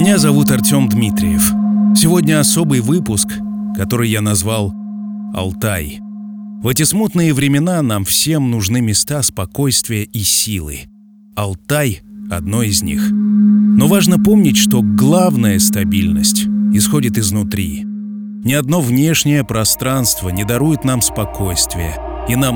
Меня зовут Артем Дмитриев. Сегодня особый выпуск, который я назвал «Алтай». В эти смутные времена нам всем нужны места спокойствия и силы. Алтай — одно из них. Но важно помнить, что главная стабильность исходит изнутри. Ни одно внешнее пространство не дарует нам спокойствия, и нам